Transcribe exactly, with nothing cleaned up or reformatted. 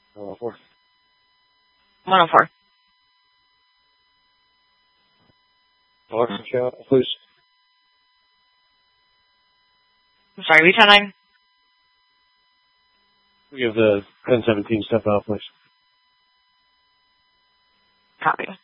one oh four. one oh four. Alarm shot, please. I'm sorry, reach on nine. We have the ten seventeen step out, please. Copy.